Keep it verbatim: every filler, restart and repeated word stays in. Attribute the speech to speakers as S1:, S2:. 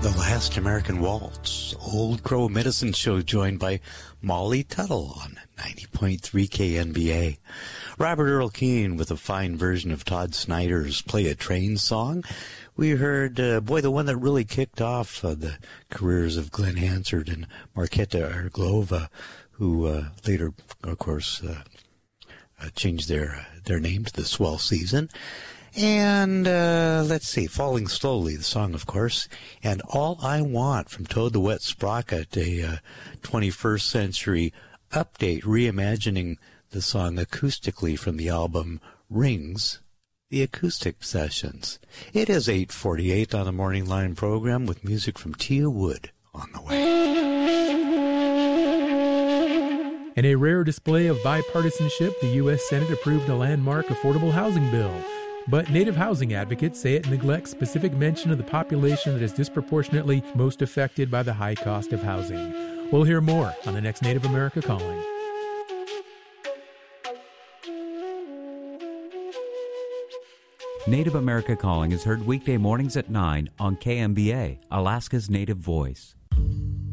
S1: The Last American Waltz, Old Crow Medicine Show, joined by Molly Tuttle on ninety point three K N B A. Robert Earl Keen with a fine version of Todd Snyder's Play a Train song. We heard, uh, boy, the one that really kicked off uh, the careers of Glenn Hansard and Marketa Arglova, who uh, later, of course, uh, uh, changed their, their name to the Swell Season. And, uh, let's see, Falling Slowly, the song, of course, and All I Want from Toad the Wet Sprocket, a uh, twenty-first century update reimagining the song acoustically from the album Rings, the Acoustic Sessions. It is eight forty-eight on the Morning Line program with music from Tia Wood on the way.
S2: In a rare display of bipartisanship, the U S Senate approved a landmark affordable housing bill. But Native housing advocates say it neglects specific mention of the population that is disproportionately most affected by the high cost of housing. We'll hear more on the next Native America Calling.
S3: Native America Calling is heard weekday mornings at nine on K M B A, Alaska's Native Voice.